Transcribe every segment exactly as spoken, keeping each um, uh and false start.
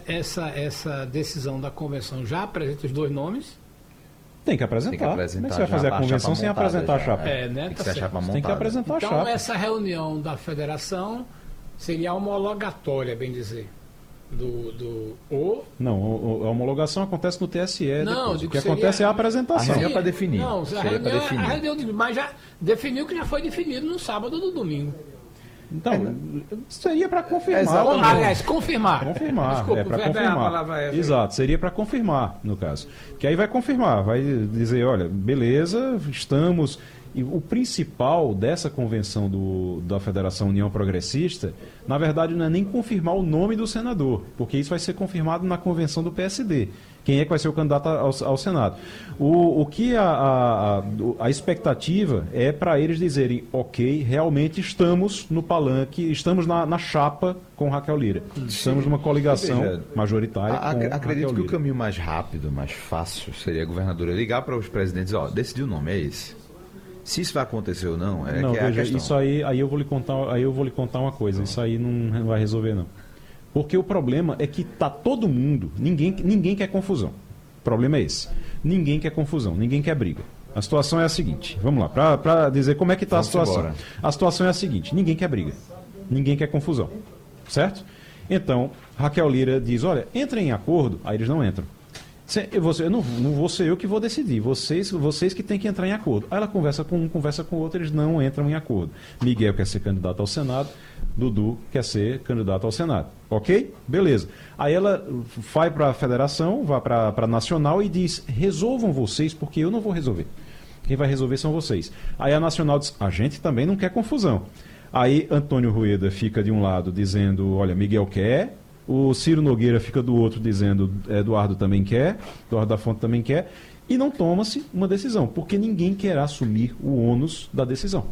essa, essa decisão da convenção já apresenta os dois nomes? Tem que apresentar. Tem que apresentar. Como é que você vai fazer a convenção a sem apresentar já. a chapa? É, né? Tem que, tá ser a chapa montada. Tem que apresentar então, a chapa. Então, essa reunião da federação seria homologatória, bem dizer. Do, do o... Não, a homologação acontece no T S E. Não, o que seria... acontece é a apresentação. A reunião para definir. Não, a reunião, definir. A reunião, mas já definiu que já foi definido no sábado ou no domingo. Então, é, seria para confirmar. É, aliás, confirmar. Confirmar, Desculpa, é para confirmar. É Exato, seria para confirmar, no caso. Que aí vai confirmar, vai dizer, olha, beleza, estamos... E o principal dessa convenção do, da Federação União Progressista, na verdade, não é nem confirmar o nome do senador, porque isso vai ser confirmado na convenção do P S D. Quem é que vai ser o candidato ao, ao Senado? O, o que a, a, a, a expectativa é para eles dizerem, ok, realmente estamos no palanque, estamos na, na chapa com Raquel Lira. Estamos numa coligação Veja, majoritária a, com Acredito Raquel que Lira. o caminho mais rápido, mais fácil, seria a governadora ligar para os presidentes, ó, decidiu o nome, é esse. Se isso vai acontecer ou não, é não, que é veja, a questão. Isso aí, aí eu vou lhe contar, aí eu vou lhe contar uma coisa, isso aí não vai resolver não. Porque o problema é que tá todo mundo, ninguém, ninguém quer confusão. O problema é esse. Ninguém quer confusão, ninguém quer briga. A situação é a seguinte, vamos lá, para dizer como é que está a situação. Embora. A situação é a seguinte, ninguém quer briga, ninguém quer confusão, certo? Então, Raquel Lira diz, olha, entrem em acordo, aí eles não entram. Eu, vou, eu não, não vou ser eu que vou decidir, vocês, vocês que têm que entrar em acordo. Aí ela conversa com um, conversa com o outro, eles não entram em acordo. Miguel quer ser candidato ao Senado, Dudu quer ser candidato ao Senado. Ok? Beleza. Aí ela vai para a federação, vai para a nacional e diz, resolvam vocês, porque eu não vou resolver. Quem vai resolver são vocês. Aí a nacional diz, a gente também não quer confusão. Aí Antônio Rueda fica de um lado dizendo, olha, Miguel quer... O Ciro Nogueira fica do outro dizendo Eduardo também quer, Eduardo da Fonte também quer, e não toma-se uma decisão, porque ninguém quer assumir o ônus da decisão.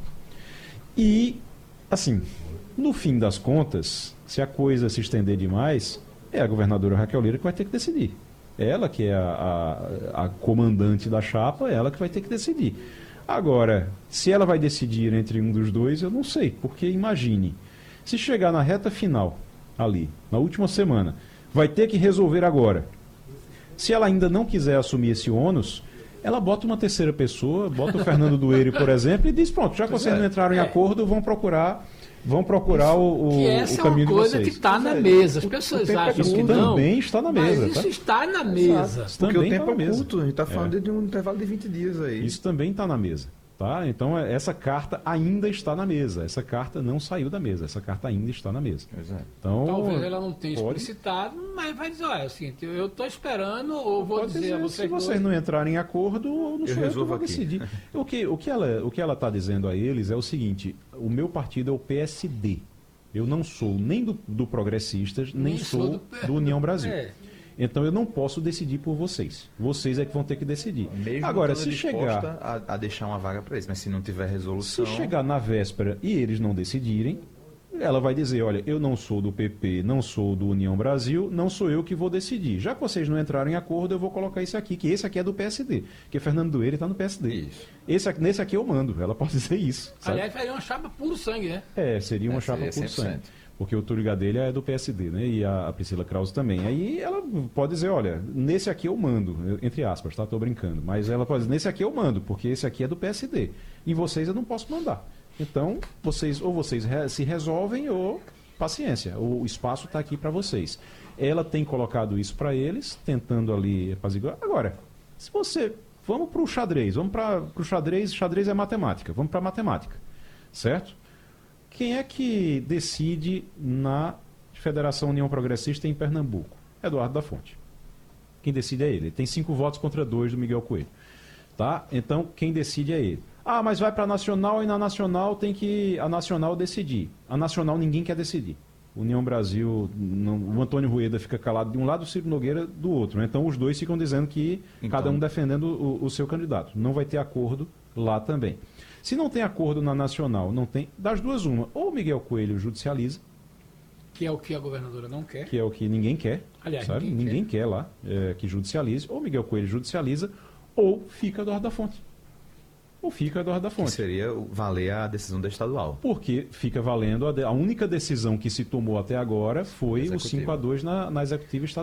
E, assim, no fim das contas, se a coisa se estender demais, é a governadora Raquel Lira que vai ter que decidir. Ela que é a, a, a comandante da chapa, ela que vai ter que decidir. Agora, se ela vai decidir entre um dos dois, eu não sei, porque imagine, se chegar na reta final... ali, na última semana, vai ter que resolver agora. Se ela ainda não quiser assumir esse ônus, ela bota uma terceira pessoa, bota o Fernando Dueire, por exemplo, e diz, pronto, já que vocês não entraram em acordo, vão procurar, vão procurar isso, o, o, que essa o caminho é uma coisa de vocês. que está na mesa. As pessoas o acham isso que não. também está na mesa. Mas isso tá? está na mesa. Isso porque também o tempo tá é mesa. curto, a gente está falando é. de um intervalo de vinte dias aí. Isso também está na mesa. Tá? Então, essa carta ainda está na mesa. Essa carta não saiu da mesa. Essa carta ainda está na mesa. Exato. Então, talvez ela não tenha pode... explicitado, mas vai dizer, olha, é o seguinte, eu estou esperando, ou vou dizer, dizer a vocês... Se vocês dois... não entrarem em acordo, não sou eu que vou decidir. o que o que ela o que ela está dizendo a eles é o seguinte, o meu partido é o P S D. Eu não sou nem do, do Progressistas, nem, nem sou do, do União Brasil. É. Então eu não posso decidir por vocês. Vocês é que vão ter que decidir. Mesmo agora, se chegar a, a deixar uma vaga para eles, mas se não tiver resolução... Se chegar na véspera e eles não decidirem, ela vai dizer, olha, eu não sou do P P, não sou do União Brasil, não sou eu que vou decidir. Já que vocês não entraram em acordo, eu vou colocar esse aqui, que esse aqui é do P S D. Porque Fernando Dueire está no P S D. Isso. Esse aqui, nesse aqui eu mando, ela pode dizer isso. Sabe? Aliás, seria uma chapa puro sangue, né? É, seria uma é, chapa puro sangue. Porque o Túlio Gadelha é do P S D, né? E a, a Priscila Krause também. Aí ela pode dizer, olha, nesse aqui eu mando, entre aspas, tá? Tô brincando. Mas ela pode dizer, nesse aqui eu mando, porque esse aqui é do P S D. Em vocês eu não posso mandar. Então, vocês ou vocês re se resolvem ou paciência. O espaço está aqui para vocês. Ela tem colocado isso para eles, tentando ali apaziguar. Agora, se você... Vamos para o xadrez. Vamos para o xadrez. Xadrez é matemática. Vamos para a matemática. Certo? Quem é que decide na Federação União Progressista em Pernambuco? Eduardo da Fonte. Quem decide é ele. Ele tem cinco votos contra dois do Miguel Coelho. Tá? Então, quem decide é ele. Ah, mas vai para a Nacional e na Nacional tem que a Nacional decidir. A Nacional ninguém quer decidir. União Brasil, não, o Antônio Rueda fica calado de um lado, o Ciro Nogueira do outro. Né? Então, os dois ficam dizendo que então... cada um defendendo o, o seu candidato. Não vai ter acordo lá também. Se não tem acordo na Nacional, não tem, das duas uma, ou o Miguel Coelho judicializa, que é o que a governadora não quer, que é o que ninguém quer, aliás, sabe? ninguém, ninguém quer, quer lá é, que judicialize, ou Miguel Coelho judicializa, ou fica Eduardo da Fonte. Ou fica Eduardo da Fonte. Que seria valer a decisão da estadual. Porque fica valendo, a, de, a única decisão que se tomou até agora foi o cinco a dois na, na executiva estadual.